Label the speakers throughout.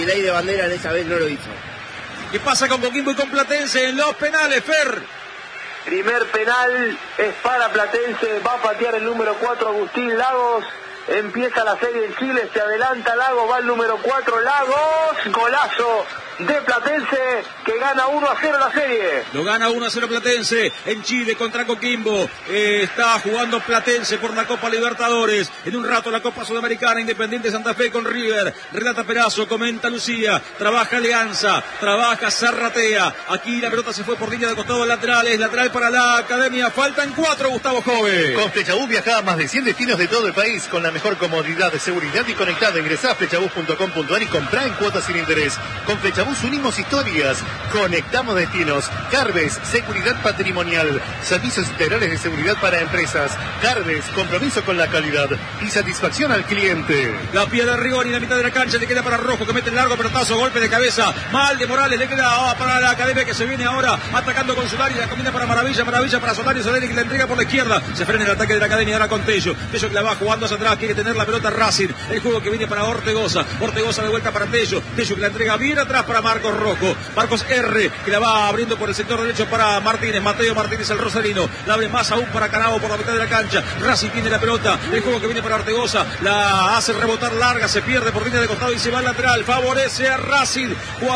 Speaker 1: ley de bandera en esa vez no lo hizo.
Speaker 2: ¿Qué pasa con Coquimbo y con Platense en los penales, Fer?
Speaker 3: Primer penal es para Platense, va a patear el número 4 Agustín Lagos. Empieza la serie en Chile, se adelanta Lagos, va el número 4 Lagos, golazo de Platense que gana 1-0 la serie.
Speaker 2: Lo gana 1-0 Platense en Chile contra Coquimbo. Está jugando Platense por la Copa Libertadores. En un rato la Copa Sudamericana, Independiente Santa Fe con River. Relata Perazo, comenta Lucía. Trabaja Alianza, trabaja Zarratea. Aquí la pelota se fue por línea de costado laterales. Lateral para la Academia. Faltan 4, Gustavo Jove.
Speaker 4: Con Flechabús viaja a más de 100 destinos de todo el país con la mejor comodidad, de seguridad y conectada. Ingresá a flechabús.com.ar y comprá en cuotas sin interés. Con Flechabús unimos historias, conectamos destinos. Carves, seguridad patrimonial, servicios integrales de seguridad para empresas. Carves, compromiso con la calidad y satisfacción al cliente.
Speaker 2: La piedra de Rigoni en la mitad de la cancha, le queda para Rojo que mete el largo pelotazo, golpe de cabeza, mal de Morales, le queda para la Academia que se viene ahora atacando con Solari, la combina para Maravilla para Solari, Solari que la entrega por la izquierda, se frena el ataque de la Academia ahora con Tello que la va jugando hacia atrás, quiere tener la pelota Racing, el juego que viene para Ortegoza de vuelta para Tello que la entrega bien atrás para Marcos Rojo, Marcos R que la va abriendo por el sector derecho para Martínez, Mateo Martínez el rosarino, la abre más aún para Canavo por la mitad de la cancha, Racing tiene la pelota, el juego que viene para Ortegoza, la hace rebotar larga, se pierde por línea de costado y se va al lateral, favorece a Racing,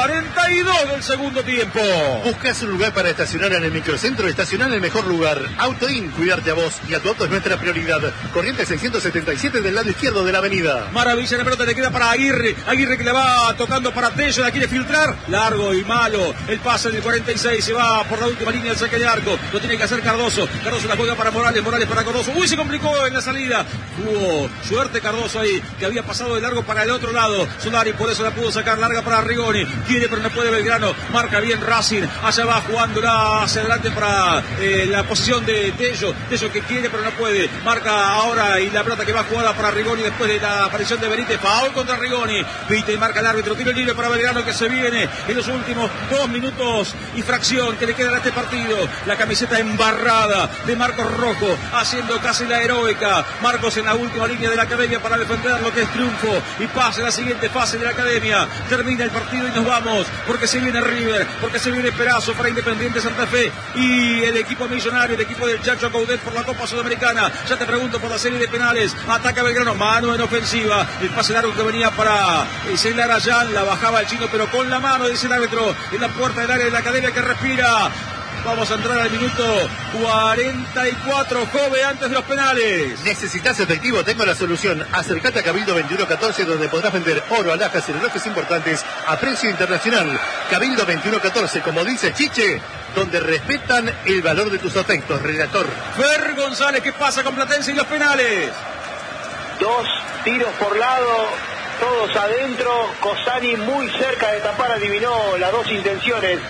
Speaker 2: 42 del segundo tiempo.
Speaker 4: ¿Buscas un lugar para estacionar en el microcentro? Estacionar en el mejor lugar. Autoin, cuidarte a vos y a tu auto es nuestra prioridad. Corriente 677 del lado izquierdo de la avenida.
Speaker 2: Maravilla, la pelota le queda para Aguirre que la va tocando para Tello, la quiere filtrar, largo y malo, el pase del 46, se va por la última línea del saque de arco, lo tiene que hacer Cardoso la juega para Morales para Cardoso, se complicó en la salida, tuvo suerte Cardoso ahí, que había pasado de largo para el otro lado, Solari por eso la pudo sacar larga para Rigoni, quiere pero no puede Belgrano, marca bien Racing, allá va jugándola hacia adelante para la posición de Tello que quiere pero no puede, marca ahora y la pelota que va jugada para Rigoni después de la aparición de Benítez, foul contra Rigoni, Vite y marca el árbitro, tiro libre para Belgrano que se viene en los últimos 2 minutos y fracción que le quedan a este partido, la camiseta embarrada de Marcos Rojo, haciendo casi la heroica, Marcos en la última línea de la Academia para defender lo que es triunfo y pase a la siguiente fase de la Academia, termina el partido y nos vamos, porque se viene River, porque se viene Perazo para Independiente Santa Fe y el equipo millonario, el equipo del Chacho Coudet por la Copa Sudamericana, ya te pregunto por la serie de penales, ataca Belgrano, mano en ofensiva, el pase largo que venía para Ceylar Ayán, la bajaba el chino pero con la mano, dice el árbitro, en la puerta del área de la Academia que respira. Vamos a entrar al minuto 44, Jove, antes de los penales.
Speaker 4: ¿Necesitas efectivo? Tengo la solución. Acércate a Cabildo 2114, donde podrás vender oro, alhajas y relojes importantes a precio internacional. Cabildo 2114, como dice Chiche, donde respetan el valor de tus afectos, relator.
Speaker 2: Fer González, ¿qué pasa con Platense y los penales?
Speaker 3: 2 tiros por lado, todos adentro, Cosani muy cerca de tapar, adivinó las 2 intenciones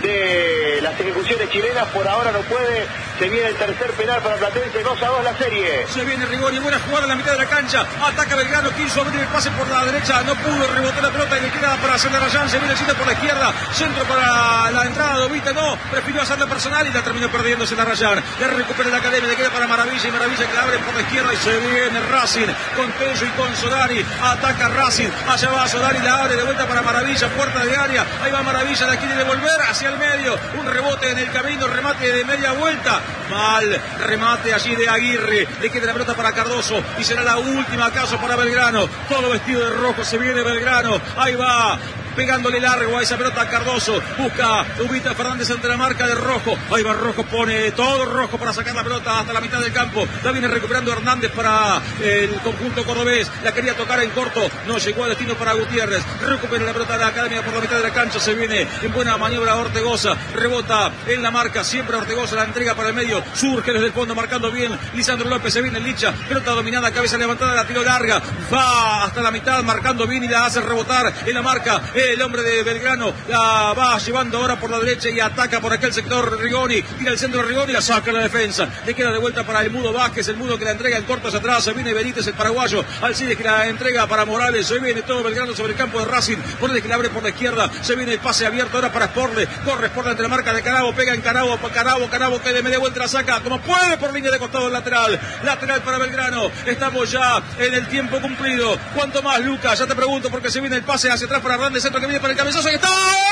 Speaker 3: de las ejecuciones chilenas, por ahora no puede, se viene el tercer penal para Platense, 2-2 la serie.
Speaker 2: Se viene Rigoni, buena jugada en la mitad de la cancha, ataca Belgrano, quiso abrir el pase por la derecha, no pudo, rebotó la pelota y le queda para Ceylar Ayán, se viene el centro por la izquierda, centro para la entrada, Dovite no, prefirió hacerla personal y la terminó perdiendo Ceylar Ayán, le recupera la Academia, le queda para Maravilla y Maravilla que la abre por la izquierda y se viene Racing, con Tello y con Solari, ataca Racing, allá va Solari, la abre de vuelta para Maravilla, puerta de área, ahí va Maravilla, la quiere devolver hacia el medio, un rebote en el camino, remate de media vuelta, mal remate allí de Aguirre, le queda la pelota para Cardoso y será la última acaso para Belgrano, todo vestido de rojo, se viene Belgrano, ahí va pegándole largo a esa pelota a Cardoso, busca Ubita Fernández ante la marca de Rojo, ahí va Rojo, pone todo Rojo para sacar la pelota hasta la mitad del campo, la viene recuperando Hernández para el conjunto cordobés, la quería tocar en corto, no llegó a destino para Gutiérrez, recupera la pelota de la Academia por la mitad de la cancha, se viene en buena maniobra Ortegoza, rebota en la marca, siempre Ortegoza la entrega para el medio, surge desde el fondo marcando bien, Lisandro López, se viene Licha, pelota dominada, cabeza levantada, la tiro larga, va hasta la mitad marcando bien y la hace rebotar en la marca, el hombre de Belgrano, la va llevando ahora por la derecha y ataca por aquel sector Rigoni, tira el centro de Rigoni, la saca la defensa, le queda de vuelta para el Mudo Vázquez, el Mudo que la entrega en corto hacia atrás, se viene Benítez el paraguayo, Alcides que la entrega para Morales, se viene todo Belgrano sobre el campo de Racing, Morales que la abre por la izquierda, se viene el pase abierto ahora para Sporle, corre Sporle entre la marca de Canavo, pega en Canavo que de media vuelta la saca, como puede por línea de costado lateral para Belgrano, estamos ya en el tiempo cumplido, ¿cuánto más Lucas? Ya te pregunto porque se viene el pase hacia atrás para Hernández, centro centro que viene para el cabezazo. ¡Y está!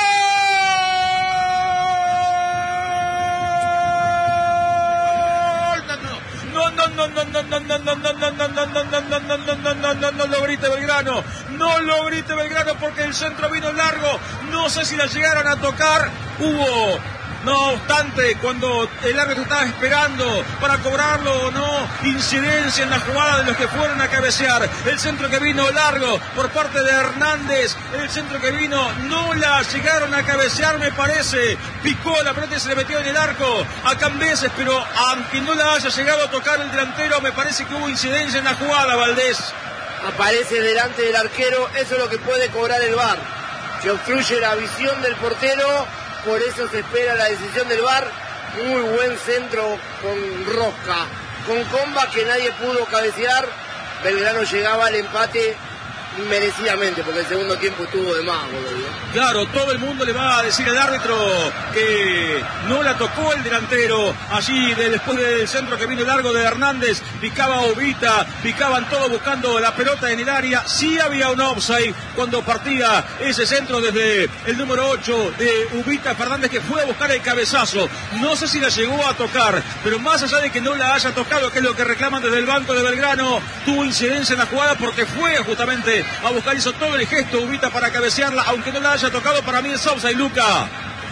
Speaker 2: No lo grite Belgrano, no lo grite Belgrano porque el centro vino largo, no sé si la llegaron a tocar, hubo, no obstante, cuando el árbitro estaba esperando para cobrarlo o no, incidencia en la jugada de los que fueron a cabecear, el centro que vino largo por parte de Hernández, el centro que vino, no la llegaron a cabecear me parece, picó la pelota y se le metió en el arco a Cambeses, pero aunque no la haya llegado a tocar el delantero, me parece que hubo incidencia en la jugada, Valdés.
Speaker 1: Aparece delante del arquero, eso es lo que puede cobrar el VAR, que obstruye la visión del portero, por eso se espera la decisión del VAR. Muy buen centro con rosca, con comba que nadie pudo cabecear. Belgrano llegaba al empate merecidamente, porque el segundo tiempo estuvo de más, boludo.
Speaker 2: Claro, todo el mundo le va a decir al árbitro que no la tocó el delantero. Allí, después del centro que vino largo de Hernández, picaba Ovita, picaban todos buscando la pelota en el área. Sí había un offside cuando partía ese centro desde el número 8 de Ovita Fernández, que fue a buscar el cabezazo. No sé si la llegó a tocar, pero más allá de que no la haya tocado, que es lo que reclaman desde el banco de Belgrano, tuvo incidencia en la jugada porque fue justamente a buscar, hizo todo el gesto Ubita para cabecearla, aunque no la haya tocado. Para mí es offside, Luca.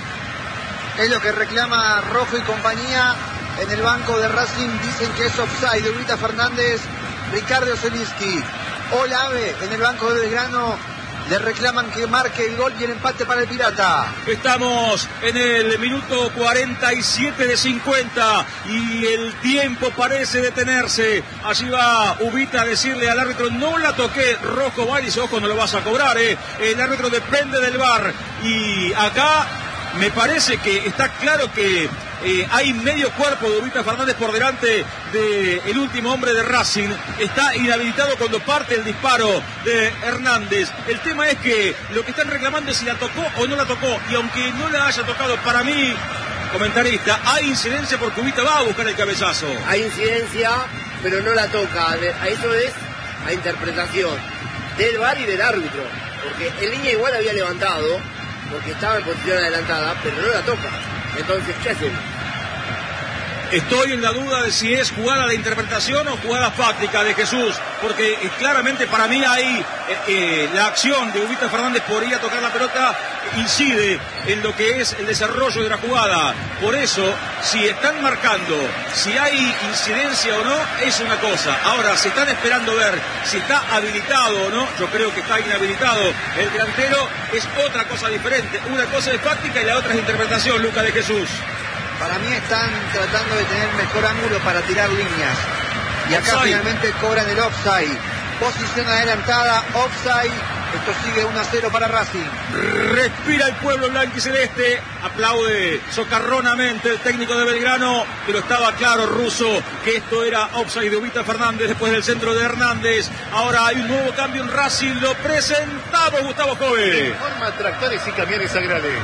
Speaker 5: Es lo que reclama Rojo y compañía en el banco de Racing, dicen que es offside de Ubita Fernández. Ricardo Zelinsky, Olave en el banco de Belgrano le reclaman que marque el gol y el empate para el Pirata.
Speaker 2: Estamos en el minuto 47 de 50 y el tiempo parece detenerse. Allí va Ubita a decirle al árbitro: no la toqué. Rojo va y dice: ojo, no lo vas a cobrar, El árbitro depende del VAR. Y acá me parece que está claro que hay medio cuerpo de Ubita Fernández por delante del último hombre de Racing. Está inhabilitado cuando parte el disparo de Hernández. El tema es que lo que están reclamando es si la tocó o no la tocó. Y aunque no la haya tocado, para mí, comentarista, hay incidencia porque Ubita va a buscar el cabezazo.
Speaker 1: Hay incidencia, pero no la toca. A eso es la interpretación del VAR y del árbitro. Porque en línea igual había levantado, porque estaba en posición adelantada, pero no la toca. Entonces, ¿qué hacemos?
Speaker 2: Estoy en la duda de si es jugada de interpretación o jugada fáctica de Jesús, porque claramente para mí ahí la acción de Ubita Fernández por ir a tocar la pelota incide en lo que es el desarrollo de la jugada. Por eso, si están marcando, si hay incidencia o no, es una cosa. Ahora, si están esperando ver si está habilitado o no, yo creo que está inhabilitado el delantero, es otra cosa diferente. Una cosa es fáctica y la otra es interpretación, Luca de Jesús.
Speaker 5: Para mí están tratando de tener mejor ángulo para tirar líneas. Y acá
Speaker 2: Offside.
Speaker 5: finalmente cobran el offside. Posición adelantada, offside. Esto sigue 1-0 para Racing.
Speaker 2: Respira el pueblo blanco y celeste. Aplaude socarronamente el técnico de Belgrano, pero estaba claro, Russo, que esto era offside de Ubita Fernández después del centro de Hernández. Ahora hay un nuevo cambio en Racing. Lo presentamos, Gustavo Jove.
Speaker 4: Informa Tractores y Camiones Agrale.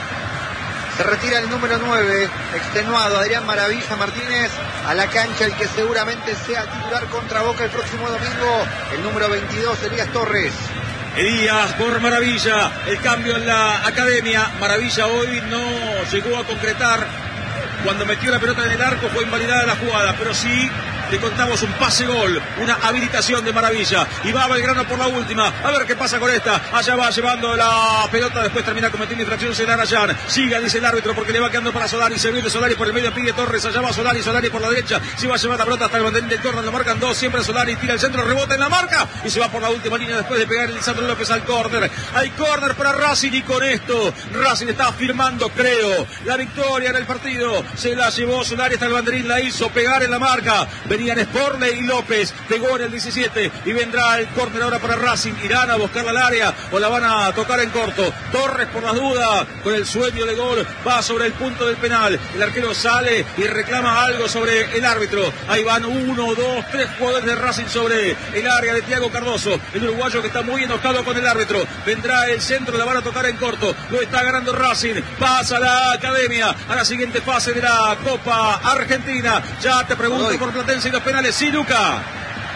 Speaker 5: Se retira el número 9, extenuado, Adrián Maravilla Martínez, a la cancha, el que seguramente sea titular contra Boca el próximo domingo, el número 22, Elías Torres.
Speaker 2: Elías por Maravilla, el cambio en la academia. Maravilla hoy no llegó a concretar. Cuando metió la pelota en el arco fue invalidada la jugada, pero sí le contamos un pase-gol, una habilitación de Maravilla. Y va Belgrano por la última. A ver qué pasa con esta. Allá va llevando la pelota, después termina cometiendo infracción Celarayán. Siga, dice el árbitro, porque le va quedando para Solari. Se viene Solari por el medio, pide Torres. Allá va Solari, Solari por la derecha. Se va a llevar la pelota hasta el banderín del córner. Lo marcan dos, siempre Solari tira el centro, rebota en la marca y se va por la última línea después de pegar el Lisandro López al córner. Hay córner para Racing y con esto Racing está firmando, creo, la victoria en el partido. Se la llevó Solari hasta el banderín, la hizo pegar en la marca. Venían Sporley y López, pegó en el 17 y vendrá el córner ahora para Racing. Irán a buscarla al área o la van a tocar en corto. Torres por las dudas, con el sueño de gol, va sobre el punto del penal. El arquero sale y reclama algo sobre el árbitro. Ahí van 1, 2, 3 jugadores de Racing sobre el área de Thiago Cardoso, el uruguayo que está muy enojado con el árbitro. Vendrá el centro, la van a tocar en corto. Lo está ganando Racing, pasa la academia a la siguiente fase de la Copa Argentina. Ya te pregunto por Platense y los penales. Sí, Luca.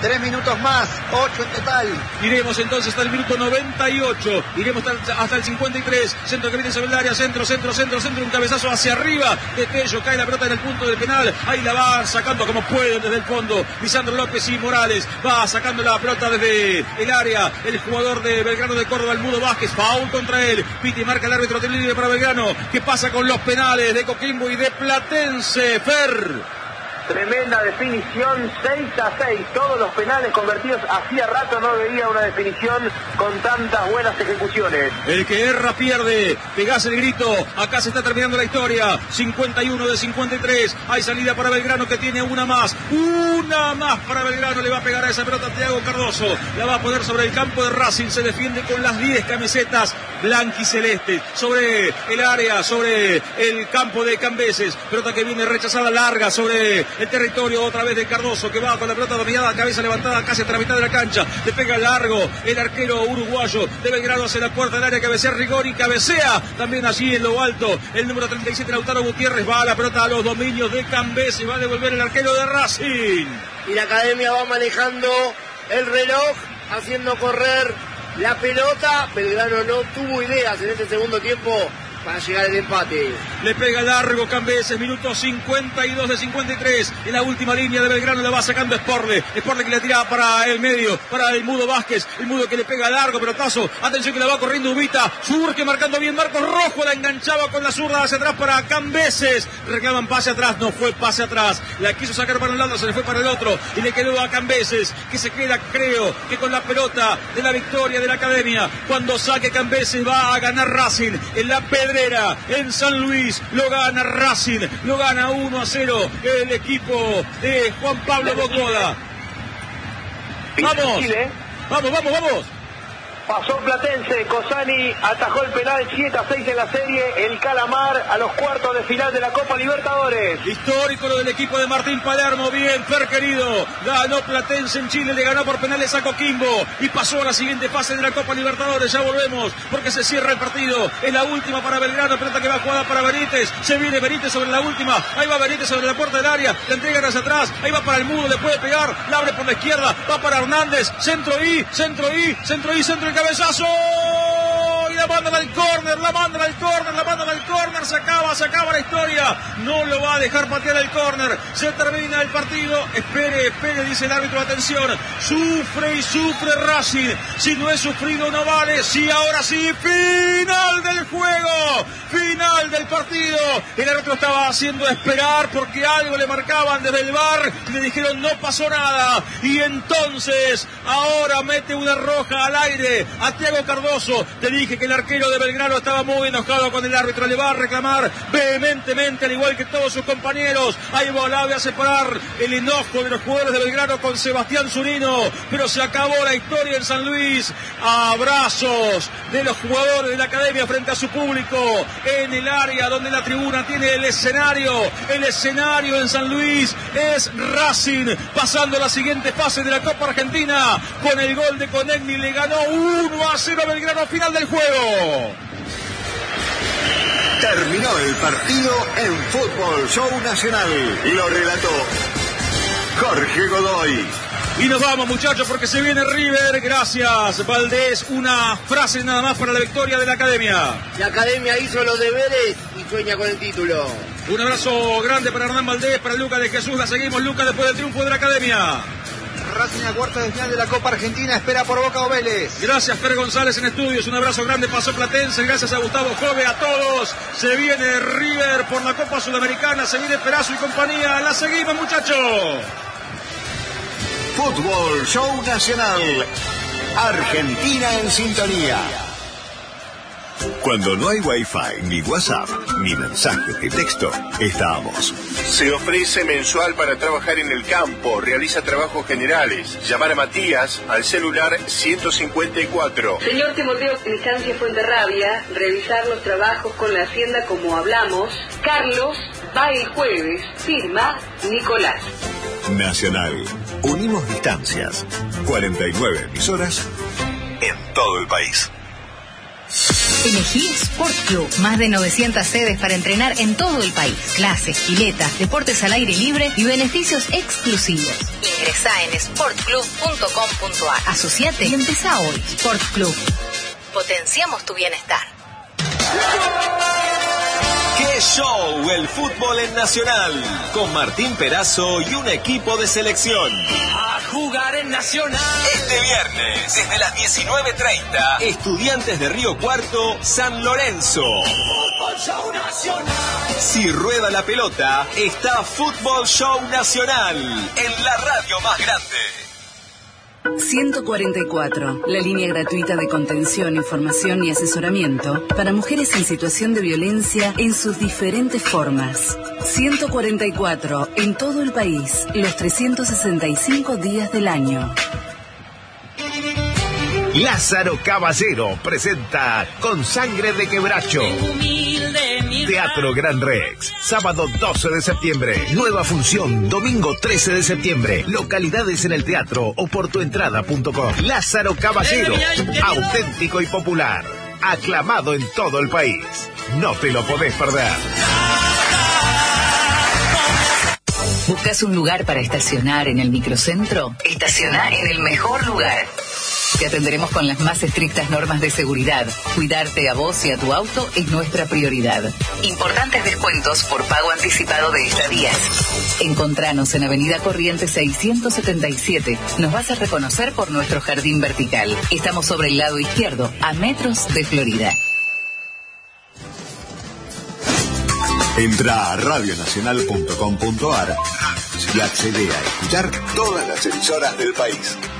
Speaker 5: 3 minutos más, 8 en total.
Speaker 2: Iremos entonces hasta el minuto 98. Iremos hasta el 53. Centro que viene sobre el área. Centro. Un cabezazo hacia arriba. De Tello. Cae la pelota en el punto del penal. Ahí la va sacando como pueden desde el fondo. Lisandro López y Morales. Va sacando la pelota desde el área. El jugador de Belgrano de Córdoba, el Mudo Vázquez. Foul contra él. Piti marca el árbitro del libre para Belgrano. ¿Qué pasa con los penales de Coquimbo y de Platense? Fer.
Speaker 3: Tremenda definición, 6-6. Todos los penales convertidos. Hacía rato no veía una definición con tantas buenas ejecuciones.
Speaker 2: El que erra pierde. Pegás el grito. Acá se está terminando la historia. 51 de 53. Hay salida para Belgrano que tiene una más. Una más para Belgrano. Le va a pegar a esa pelota Thiago Cardoso. La va a poner sobre el campo de Racing. Se defiende con las 10 camisetas blanquicelestes. Sobre el área, sobre el campo de Cambeses. Pelota que viene rechazada larga sobre el territorio otra vez de Cardoso, que va con la pelota dominada, cabeza levantada casi hasta la mitad de la cancha. Le pega largo el arquero uruguayo de Belgrano hacia la puerta del área, cabecea Rigori, cabecea también allí en lo alto el número 37 Lautaro Gutiérrez. Va a la pelota a los dominios de Cambeses, va a devolver el arquero de Racing.
Speaker 1: Y la Academia va manejando el reloj, haciendo correr la pelota. Belgrano no tuvo ideas en este segundo tiempo para llegar al empate.
Speaker 2: Le pega largo Cambeses, minuto 52 de 53. En la última línea de Belgrano la va sacando Sporle. Sporle que le tira para el medio, para el Mudo Vázquez. El Mudo que le pega largo, pelotazo. Atención que la va corriendo Ubita. Surge marcando bien Marcos Rojo. La enganchaba con la zurda hacia atrás para Cambeses. Reclaman pase atrás, no fue pase atrás. La quiso sacar para un lado, se le fue para el otro. Y le quedó a Cambeses, que se queda, creo, que con la pelota de la victoria de la Academia. Cuando saque Cambeses va a ganar Racing en la Pedrera, en San Luis. Lo gana Racing, lo gana 1-0 el equipo de Juan Pablo Bocoda. Vamos.
Speaker 3: Pasó Platense, Cosani atajó el penal, 7-6 en la serie, el Calamar a los cuartos de final de la Copa Libertadores.
Speaker 2: Histórico lo del equipo de Martín Palermo, bien, Fer querido, ganó Platense en Chile, le ganó por penales a Coquimbo y pasó a la siguiente fase de la Copa Libertadores. Ya volvemos porque se cierra el partido, es la última para Belgrano, pelota que va jugada para Benítez, se viene Benítez sobre la última, ahí va Benítez sobre la puerta del área, la entregan hacia atrás, ahí va para el Mudo, le puede pegar, la abre por la izquierda, va para Hernández, centro y el cabezazo y la mandan al córner, se acaba la historia, no lo va a dejar patear el córner, se termina el partido, espere, dice el árbitro, atención, sufre Racing, si no es sufrido no vale, sí, ahora sí, final del juego, final del partido, el árbitro estaba haciendo esperar porque algo le marcaban desde el VAR, le dijeron no pasó nada, y entonces ahora mete una roja al aire a Thiago Cardoso. Te dije que el arquero de Belgrano estaba muy enojado con el árbitro, le va a reclamar vehementemente al igual que todos sus compañeros. Ahí va a separar el enojo de los jugadores de Belgrano con Sebastián Zunino, pero se acabó la historia en San Luis. Abrazos de los jugadores de la Academia frente a su público en el área donde la tribuna tiene el escenario en San Luis es Racing, pasando la siguiente fase de la Copa Argentina con el gol de Conegni. Le ganó 1-0 Belgrano, final del juego.
Speaker 6: Terminó el partido en Fútbol Show Nacional. Lo relató Jorge Godoy.
Speaker 2: Y nos vamos, muchachos, porque se viene River. Gracias, Valdés. Una frase nada más para la victoria de la Academia.
Speaker 1: La Academia hizo los deberes y sueña con el título.
Speaker 2: Un abrazo grande para Hernán Valdés, para Lucas de Jesús. La seguimos, Lucas, después del triunfo de la Academia.
Speaker 5: Racing a cuartos de final de la Copa Argentina, espera por Boca o Vélez.
Speaker 2: Gracias, Fer González en estudios, un abrazo grande, pasó Platense, gracias a Gustavo Jove, a todos. Se viene River por la Copa Sudamericana, se viene Perazo y compañía, la seguimos, muchachos.
Speaker 6: Fútbol Show Nacional, Argentina en sintonía. Cuando no hay Wi-Fi, ni WhatsApp, ni mensajes de texto, estamos.
Speaker 7: Se ofrece mensual para trabajar en el campo, realiza trabajos generales. Llamar a Matías al celular 154.
Speaker 8: Señor Timoteo Instancia Fuenterrabia, revisar los trabajos con la Hacienda como hablamos. Carlos va el jueves, firma Nicolás.
Speaker 6: Nacional, unimos distancias. 49 emisoras en todo el país.
Speaker 9: Elegí Sport Club. Más de 900 sedes para entrenar en todo el país. Clases, piletas, deportes al aire libre y beneficios exclusivos. Ingresá en sportclub.com.ar. Asociate y empezá hoy. Sport Club. Potenciamos tu bienestar.
Speaker 10: ¡Qué show! El fútbol en Nacional. Con Martín Perazo y un equipo de selección.
Speaker 11: A jugar en Nacional.
Speaker 10: Este viernes, desde las 19:30, Estudiantes de Río Cuarto, San Lorenzo.
Speaker 11: Fútbol Show Nacional.
Speaker 10: Si rueda la pelota, está Fútbol Show Nacional. En la radio más grande.
Speaker 12: 144, la línea gratuita de contención, información y asesoramiento para mujeres en situación de violencia en sus diferentes formas. 144, en todo el país, los 365 días del año.
Speaker 13: Lázaro Caballero presenta Con Sangre de Quebracho. Teatro Gran Rex, sábado 12 de septiembre. Nueva función, domingo 13 de septiembre. Localidades en el teatro o por tuentrada.com. Lázaro Caballero, auténtico y popular. Aclamado en todo el país. No te lo podés perder.
Speaker 12: ¿Buscas un lugar para estacionar en el microcentro? Estaciona en el mejor lugar. Te atenderemos con las más estrictas normas de seguridad. Cuidarte a vos y a tu auto es nuestra prioridad. Importantes descuentos por pago anticipado de estadías. Encontranos en Avenida Corrientes 677. Nos vas a reconocer por nuestro jardín vertical. Estamos sobre el lado izquierdo, a metros de Florida.
Speaker 6: Entra a radionacional.com.ar y accede a escuchar todas las emisoras del país.